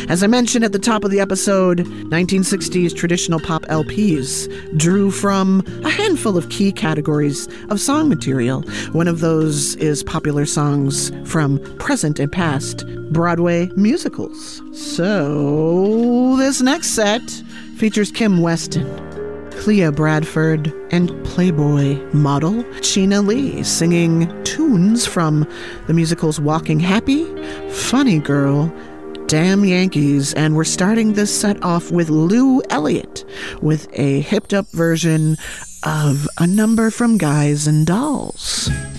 As I mentioned at the top of the episode, 1960s traditional pop LPs drew from a handful of key categories of song material. One of those is popular songs from present and past Broadway musicals. So, this next set features Kim Weston, Clea Bradford, and Playboy model Chyna Lee singing tunes from the musicals Walking Happy, Funny Girl, Damn Yankees, and we're starting this set off with Lou Elliott with a hipped-up version of A Number from Guys and Dolls.